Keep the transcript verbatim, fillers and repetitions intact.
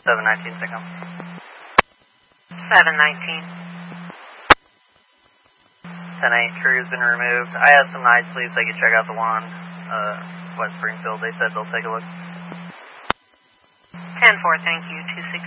seven nineteen, Signal. seven nineteen. ten eight, crew's been removed. I had some night sleeps. They could check out the one, uh, West Springfield. They said they'll take a look. ten four, thank you. two six